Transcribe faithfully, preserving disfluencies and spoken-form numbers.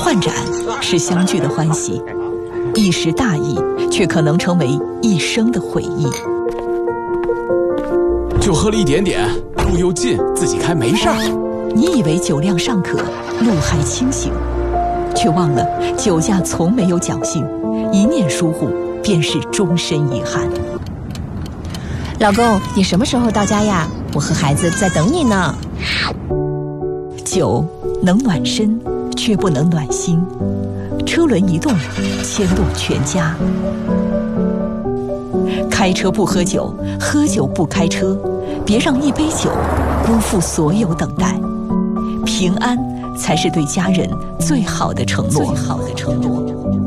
换盏是相聚的欢喜，一时大意却可能成为一生的回忆。 就喝了一点点，路又近，自己开没事儿。 你以为酒量尚可，路还清醒，却忘了酒驾从没有侥幸，一念疏忽便是终身遗憾。 老公，你什么时候到家呀？我和孩子在等你呢。 酒能暖身，却不能暖心。车轮一动，牵动全家。开车不喝酒，喝酒不开车，别让一杯酒辜负所有等待。平安才是对家人最好的承诺。最好的承诺。